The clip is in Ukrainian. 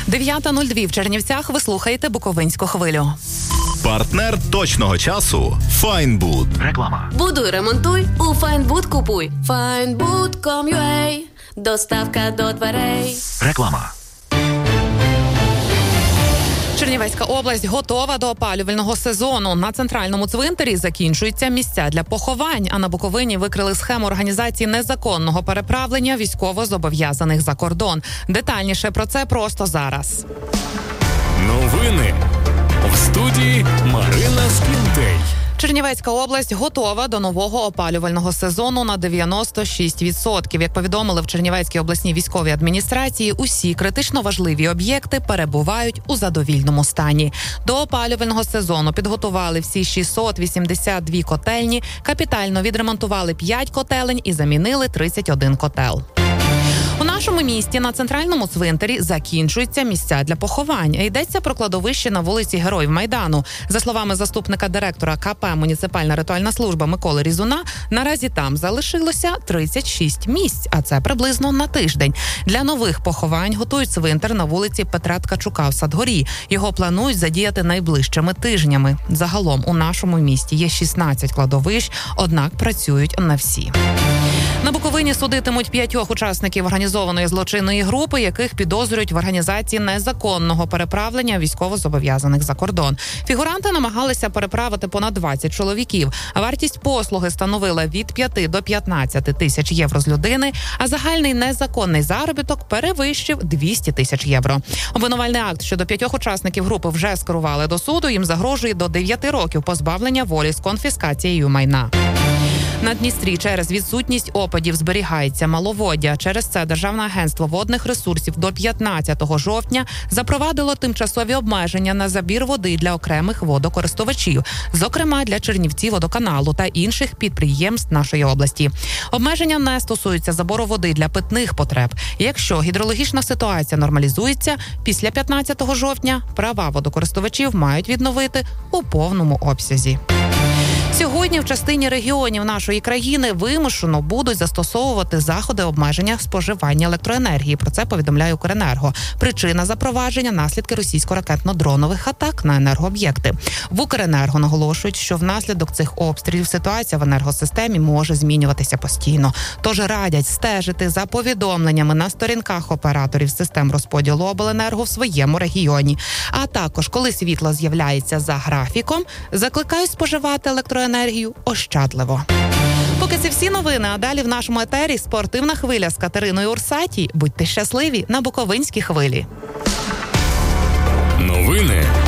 9:02 в Чернівцях. Ви слухаєте Буковинську хвилю. Партнер точного часу – Файнбуд. Реклама. Будуй, ремонтуй, у Файнбуд купуй. Findbood.com.ua. Доставка до дверей. Реклама. Чернівецька область готова до опалювального сезону. На центральному цвинтарі закінчуються місця для поховань, а на Буковині викрили схему організації незаконного переправлення військовозобов'язаних за кордон. Детальніше про це просто зараз. Новини. В студії Марина Скінтей. Чернівецька область готова до нового опалювального сезону на 96%. Як повідомили в Чернівецькій обласній військовій адміністрації, усі критично важливі об'єкти перебувають у задовільному стані. До опалювального сезону підготували всі 682 котельні, капітально відремонтували 5 котелень і замінили 31 котел. У нашому місті на центральному цвинтарі закінчуються місця для поховань. Йдеться про кладовище на вулиці Героїв Майдану. За словами заступника директора КП «Муніципальна ритуальна служба» Миколи Різуна, наразі там залишилося 36 місць, а це приблизно на тиждень. Для нових поховань готують цвинтар на вулиці Петра Ткачука в Садгорі. Його планують задіяти найближчими тижнями. Загалом у нашому місті є 16 кладовищ, однак працюють на всі. На Буковині судитимуть 5 учасників організованої злочинної групи, яких підозрюють в організації незаконного переправлення військовозобов'язаних за кордон. Фігуранти намагалися переправити понад 20 чоловіків. Вартість послуги становила від 5 до 15 тисяч євро з людини, а загальний незаконний заробіток перевищив 200 тисяч євро. Обвинувальний акт щодо 5 учасників групи вже скерували до суду. Їм загрожує до 9 років позбавлення волі з конфіскацією майна. На Дністрі через відсутність опадів зберігається маловоддя. Через це Державне агентство водних ресурсів до 15 жовтня запровадило тимчасові обмеження на забір води для окремих водокористувачів, зокрема для Чернівціводоканалу та інших підприємств нашої області. Обмеження не стосуються забору води для питних потреб. Якщо гідрологічна ситуація нормалізується, після 15 жовтня права водокористувачів мають відновити у повному обсязі. Сьогодні в частині регіонів нашої країни вимушено будуть застосовувати заходи обмеження споживання електроенергії. Про це повідомляє Укренерго. Причина запровадження – наслідки російсько-ракетно-дронових атак на енергооб'єкти. В Укренерго наголошують, що внаслідок цих обстрілів ситуація в енергосистемі може змінюватися постійно. Тож радять стежити за повідомленнями на сторінках операторів систем розподілу обленерго в своєму регіоні. А також, коли світло з'являється за графіком, закликають споживати електроенергію ощадливо. Поки це всі новини, а далі в нашому етері спортивна хвиля з Катериною Урсатій. Будьте щасливі на Буковинській хвилі. Новини